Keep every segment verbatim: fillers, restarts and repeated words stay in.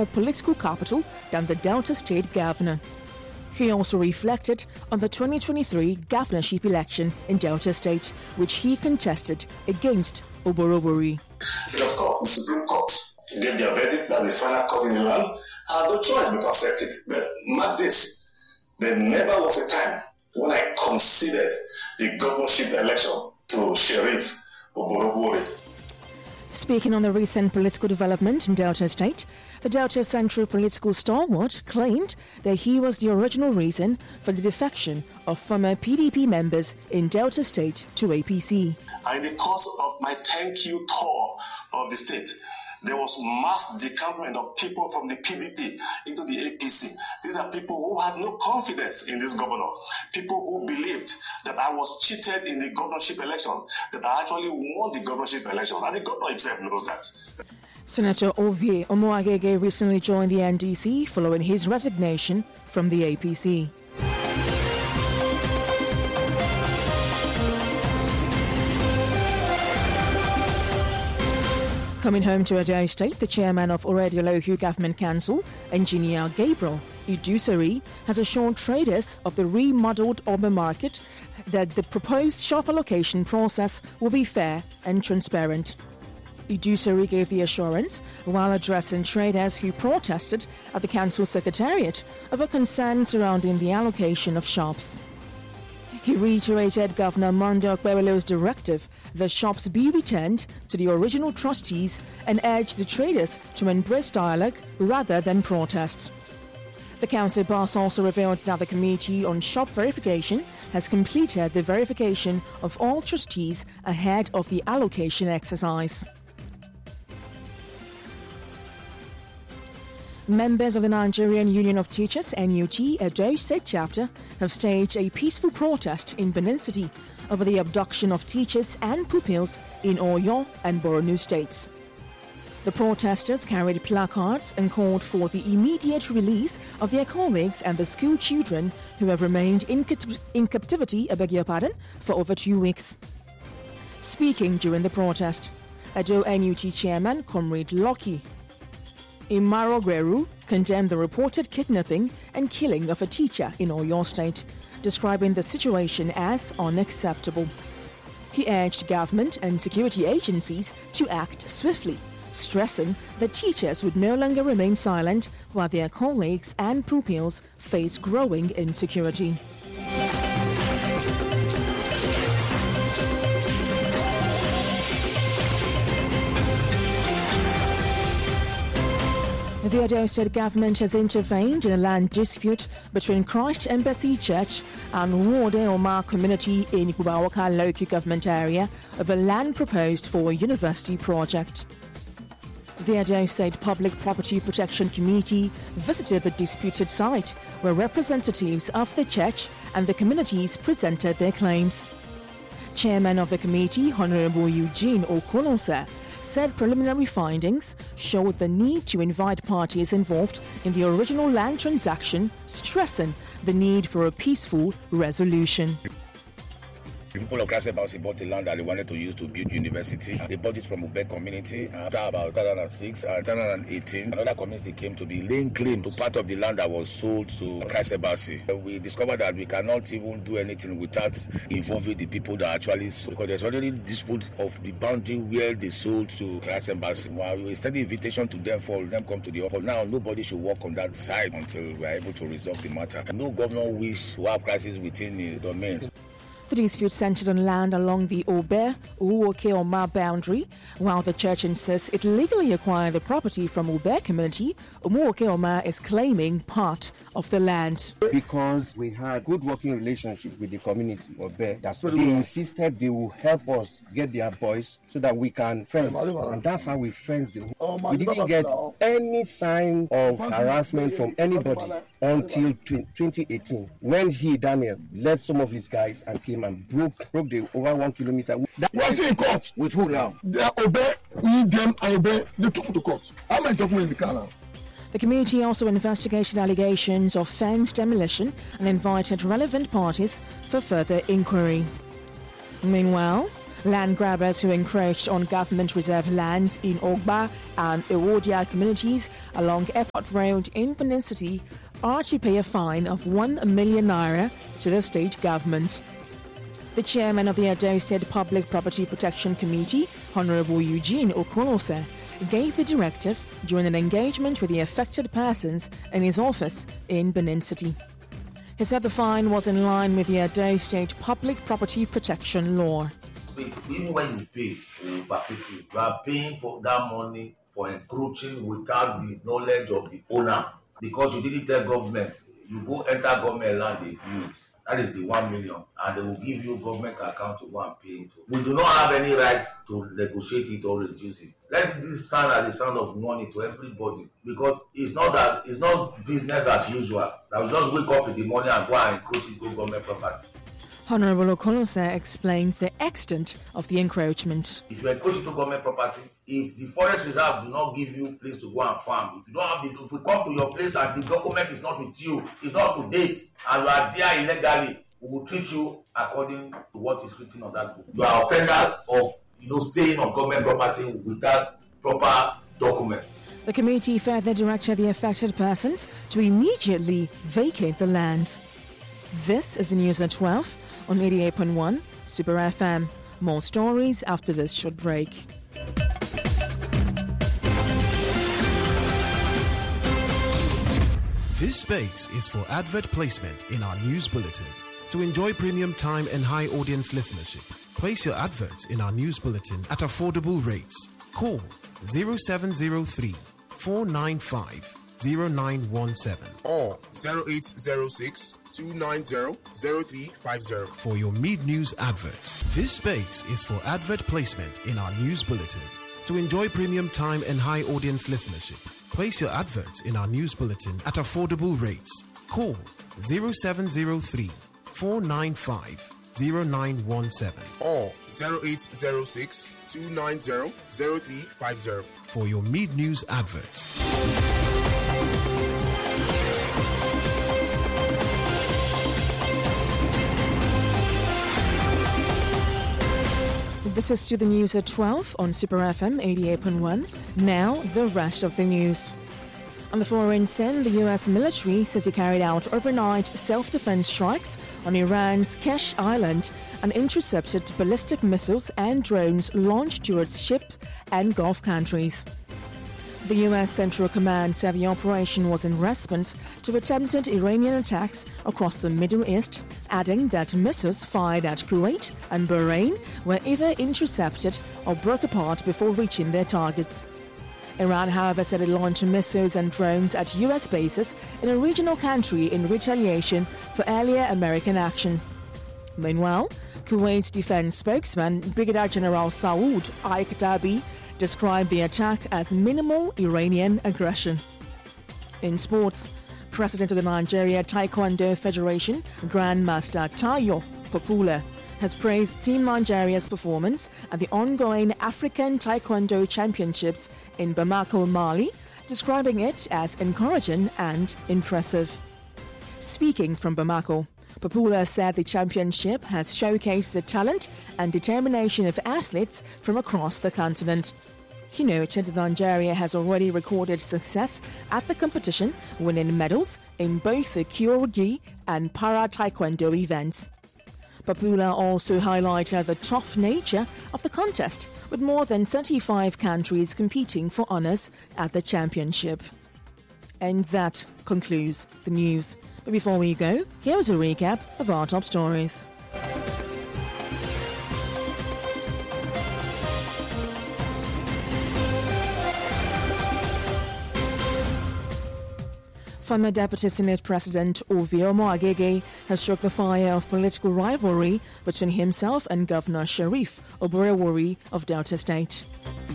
more political capital than the Delta State governor. He also reflected on the twenty twenty-three governorship election in Delta State, which he contested against Oborobori. But of course, the Supreme Court gave their verdict as the final court in the land. I had no choice but to accept it. But mark this, there never was a time when I considered the governorship election to Sheriff Oborobori. Speaking on the recent political development in Delta State, the Delta Central political stalwart claimed that he was the original reason for the defection of former P D P members in Delta State to A P C. And in the course of my thank you tour of the state, there was mass decampment of people from the P D P into the A P C. These are people who had no confidence in this governor. People who believed that I was cheated in the governorship elections, that I actually won the governorship elections. And the governor himself knows that. Senator Ovie Omoagege recently joined the N D C following his resignation from the A P C. Coming home to Edo State, the chairman of Orediolohu Government Council, Engineer Gabriel Idusari, has assured traders of the remodeled Oba market that the proposed shop allocation process will be fair and transparent. Idusari gave the assurance while addressing traders who protested at the council secretariat over concerns surrounding the allocation of shops. He reiterated Governor Monday Okperelo's directive that shops be returned to the original trustees and urged the traders to embrace dialogue rather than protest. The council boss also revealed that the Committee on Shop Verification has completed the verification of all trustees ahead of the allocation exercise. Members of the Nigerian Union of Teachers N U T Edo State chapter have staged a peaceful protest in Benin City over the abduction of teachers and pupils in Oyo and Borno states. The protesters carried placards and called for the immediate release of their colleagues and the school children who have remained in, cat- in captivity, I beg your pardon, for over two weeks. Speaking during the protest, Edo N U T chairman Comrade Lucky Imaro Gweru condemned the reported kidnapping and killing of a teacher in Oyo State, describing the situation as unacceptable. He urged government and security agencies to act swiftly, stressing that teachers would no longer remain silent while their colleagues and pupils face growing insecurity. The Edo State government has intervened in a land dispute between Christ Embassy Church and Wode Omar community in Kubawaka local government area over land proposed for a university project. The Edo State Public Property Protection Committee visited the disputed site where representatives of the church and the communities presented their claims. Chairman of the committee, Honorable Eugene Okolonsa, said preliminary findings showed the need to invite parties involved in the original land transaction, stressing the need for a peaceful resolution. The people of Christ Embassy bought the land that they wanted to use to build university. They bought it from Ube community. After about two thousand six and two thousand eighteen, another community came to be laying claim to part of the land that was sold to Christ Embassy. We discovered that we cannot even do anything without involving the people that actually sold, because there's already dispute of the boundary where they sold to Christ Embassy. While we extend the invitation to them for them come to the office, now nobody should walk on that side until we are able to resolve the matter. No governor wishes to have crisis within his domain. The dispute centers on land along the Obe Uwoke Oma boundary, while the church insists it legally acquired the property from Obe community. Umuoke Oma is claiming part of the land. Because we had good working relationship with the community of Obe, that's why they insisted they will help us get their boys so that we can fence, and that's how we fenced the whole. We didn't get any sign of harassment from anybody until twenty eighteen, when he, Daniel, led some of his guys and came and broke broke the over one kilometer. That was in court with who now? They obey, we them I obey. They took him to court. How am I talking in the car now? The committee also investigated allegations of fence demolition and invited relevant parties for further inquiry. Meanwhile, Land grabbers who encroached on government reserve lands in Ogba and Ewodia communities along Airport Road in Benin City are to pay a fine of one million naira to the state government. The chairman of the Edo State Public Property Protection Committee, Honorable Eugene Okolose, gave the directive during an engagement with the affected persons in his office in Benin City. He said the fine was in line with the Edo State Public Property Protection Law. Even when you pay for gratuity, you are paying for that money for encroaching without the knowledge of the owner. Because you didn't tell government, you go enter government land, they build. That is the one million, and they will give you government account to go and pay it. We do not have any right to negotiate it or reduce it. Let this sound as the sound of money to everybody, because it's not that it's not business as usual. I will just wake up in the morning and go and encroach into government property. Honorable Okolose explained the extent of the encroachment. If you encroach into government property, if the forest reserve do not give you place to go and farm, if you don't have the, if you come to your place and the document is not with you, it's not to date, and you are there illegally, we will treat you according to what is written on that book. You are offenders of, you know, staying on government property without proper documents. The committee further directed the affected persons to immediately vacate the lands. This is the news at twelve on eighty-eight point one Super F M. More stories after this short break. This space is for advert placement in our news bulletin. To enjoy premium time and high audience listenership, place your adverts in our news bulletin at affordable rates. Call zero seven zero three, four nine five, zero nine one seven or zero eight zero six, two nine zero, zero three five zero for your mid-news adverts. This space is for advert placement in our news bulletin. To enjoy premium time and high audience listenership, place your adverts in our news bulletin at affordable rates. Call zero seven zero three, four nine five, zero nine one seven or zero eight zero six, two nine zero, zero three five zero for your mid-news adverts. This is to the news at twelve on Super F M eighty-eight point one. Now, the rest of the news. On the foreign scene, the U S military says it carried out overnight self-defense strikes on Iran's Kesh Island and intercepted ballistic missiles and drones launched towards ships and Gulf countries. The U S Central Command said the operation was in response to attempted Iranian attacks across the Middle East, adding that missiles fired at Kuwait and Bahrain were either intercepted or broke apart before reaching their targets. Iran, however, said it launched missiles and drones at U S bases in a regional country in retaliation for earlier American actions. Meanwhile, Kuwait's defense spokesman, Brigadier General Saud Al-Katabi, described the attack as minimal Iranian aggression. In sports, President of the Nigeria Taekwondo Federation, Grandmaster Tayo Popula, has praised Team Nigeria's performance at the ongoing African Taekwondo Championships in Bamako, Mali, describing it as encouraging and impressive. Speaking from Bamako, Popula said the championship has showcased the talent and determination of athletes from across the continent. He noted that Nigeria has already recorded success at the competition, winning medals in both the Kyogi and Para Taekwondo events. Popula also highlighted the tough nature of the contest, with more than thirty-five countries competing for honours at the championship. And that concludes the news. But before we go, here's a recap of our top stories. Former Deputy Senate President Oviomo Agege has struck the fire of political rivalry between himself and Governor Sharif Oborewori of Delta State.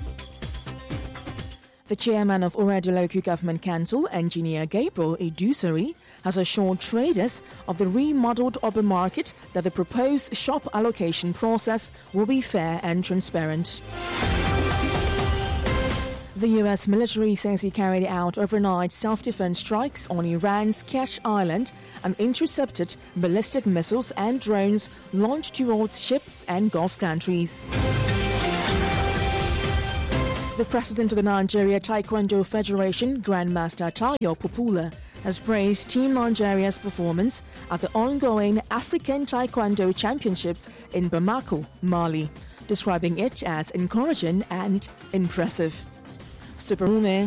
The chairman of Oredo Local Government Council, Engineer Gabriel Edusari, has assured traders of the remodeled urban market that the proposed shop allocation process will be fair and transparent. The U S military says he carried out overnight self-defense strikes on Iran's Kesh Island and intercepted ballistic missiles and drones launched towards ships and Gulf countries. The president of the Nigeria Taekwondo Federation, Grandmaster Tayo Popoola, has praised Team Nigeria's performance at the ongoing African Taekwondo Championships in Bamako, Mali, describing it as encouraging and impressive. Superume